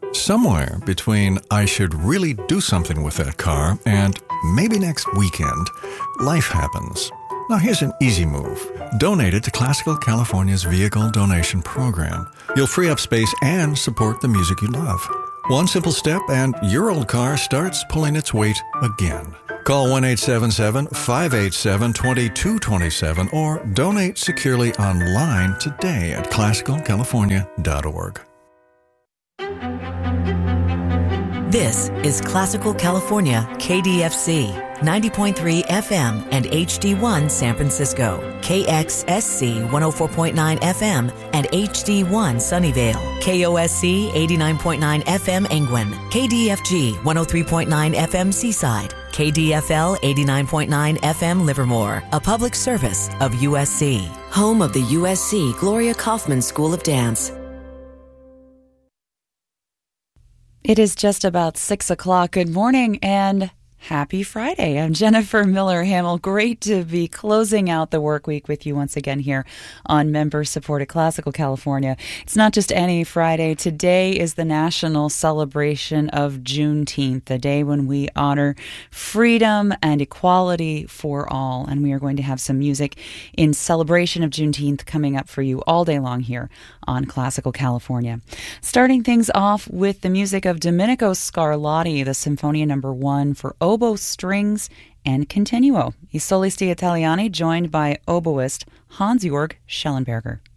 Somewhere between I should really do something with that car and maybe next weekend, life happens. Now here's an easy move. Donate it to Classical California's Vehicle Donation Program. You'll free up space and support the music you love. One simple step and your old car starts pulling its weight again. Call 1-877-587-2227 or donate securely online today at classicalcalifornia.org. This is Classical California, KDFC, 90.3 FM and HD1 San Francisco, KXSC 104.9 FM and HD1 Sunnyvale, KOSC 89.9 FM Angwin, KDFG 103.9 FM Seaside, KDFL 89.9 FM Livermore, a public service of USC, home of the USC Gloria Kaufman School of Dance. It is just about 6 o'clock. Good morning and happy Friday. I'm Jennifer Miller-Hamill. Great to be closing out the work week with you once again here on member-supported Classical California. It's not just any Friday. Today is the national celebration of Juneteenth, the day when we honor freedom and equality for all. And we are going to have some music in celebration of Juneteenth coming up for you all day long here on Classical California. Starting things off with the music of Domenico Scarlatti, the Sinfonia No. 1 for oboe, strings, and continuo. I Solisti Italiani, joined by oboist Hans-Jörg Schellenberger.